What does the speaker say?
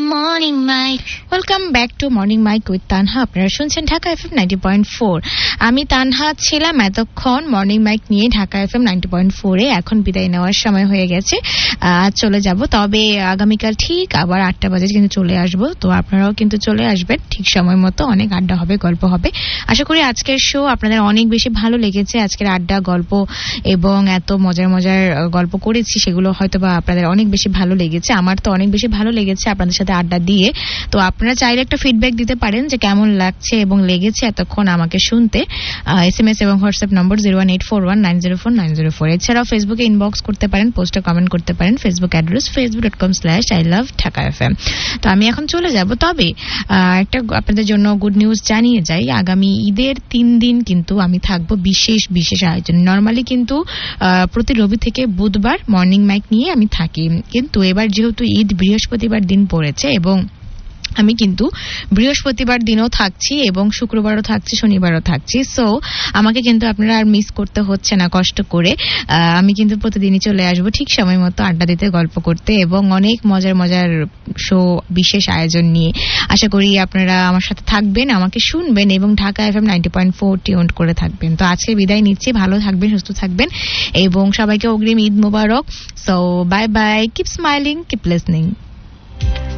Morning Mike. Welcome back to Morning Mike with Tanha. আপনারা শুনছেন Dhaka FM 90.4. আমি তানহা ছিলাম এতক্ষণ মর্নিং মাইক নিয়ে ঢাকা FM 90.4 এ। এখন বিদায় নেওয়ার সময় হয়ে গেছে, আজ চলে যাব। তবে আগামীকাল ঠিক আবার 8টা বাজে কিন্তু চলে আসব। তো আপনারাও কিন্তু চলে আসবেন ঠিক সময় মতো। অনেক আড্ডা হবে, গল্প হবে। আশা করি আজকের শো আপনাদের অনেক বেশি ভালো লেগেছে। আজকের আড্ডা, গল্প এবং এত মজার মজার গল্প করেছি, সেগুলো হয়তো বা আপনাদের অনেক বেশি ভালো লেগেছে। আমার তো অনেক বেশি ভালো লেগেছে আপনাদের সাথে আড্ডা দিয়ে। তো আপনারা চাইলে একটা ফিডব্যাক দিতে পারেন যে কেমন লাগছে এবং লেগেছে এতক্ষণ আমাকে শুনতে। SMS এবং হোয়াটসঅ্যাপ নম্বর 01841904904। এছাড়াও ফেসবুকে ইনবক্স করতে পারেন, পোস্টে কমেন্ট করতে পারেন। Facebook address facebook.com/iloveDhaka.fm। তো আমি এখন চলে যাব। তবে একটা আপনাদের জন্য গুড নিউজ জানিয়ে যাই। আগামী ঈদের 3 দিন কিন্তু আমি থাকবো বিশেষ বিশেষ আয়োজন। নরমালি কিন্তু প্রতি রবি থেকে বুধবার মর্নিং মাইক নিয়ে আমি থাকি, কিন্তু এবার যেহেতু ঈদ বৃহস্পতিবার দিন পড়েছে এবং আমি কিন্তু বৃহস্পতিবার দিনও থাকছি এবং শুক্রবারও থাকছি, শনিবারও থাকছি। সো আমাকে কিন্তু আপনারা আর মিস করতে হচ্ছে না কষ্ট করে। আমি কিন্তু প্রতিদিনই চলে আসবো ঠিক সময় মতো আড্ডা দিতে, গল্প করতে এবং অনেক মজার মজার শো, বিশেষ আয়োজন নিয়ে। আশা করি আপনারা আমার সাথে থাকবেন, আমাকে শুনবেন এবং ঢাকা FM 90.4 টিউন করে থাকবেন। তো আজকে বিদায় নিচ্ছি। ভালো থাকবেন, সুস্থ থাকবেন এবং সবাইকে অগ্রিম ঈদ মোবারক। So bye bye, keep smiling, keep listening.